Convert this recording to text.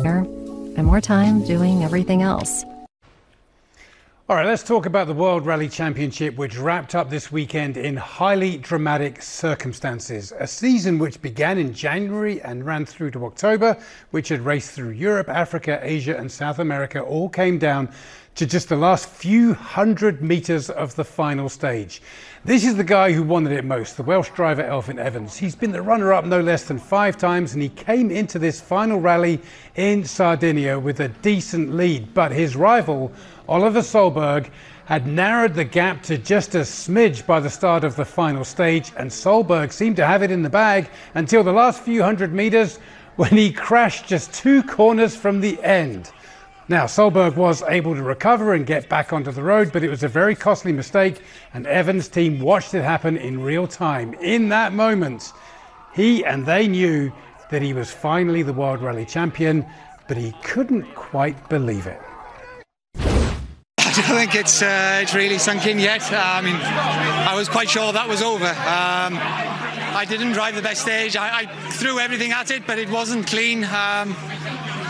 and more time doing everything else. All right, let's talk about the World Rally Championship, which wrapped up this weekend in highly dramatic circumstances. A season which began in January and ran through to October, which had raced through Europe, Africa, Asia and South America, all came down to just the last few hundred meters of the final stage. This is the guy who wanted it most, the Welsh driver Elfyn Evans. He's been the runner-up no less than 5 times, and he came into this final rally in Sardinia with a decent lead. But his rival, Oliver Solberg, had narrowed the gap to just a smidge by the start of the final stage, and Solberg seemed to have it in the bag until the last few hundred meters when he crashed just 2 corners from the end. Now, Solberg was able to recover and get back onto the road, but it was a very costly mistake, and Evans' team watched it happen in real time. In that moment, he and they knew that he was finally the World Rally Champion, but he couldn't quite believe it. I don't think it's really sunk in yet. I was quite sure that was over. I didn't drive the best stage. I threw everything at it, but it wasn't clean.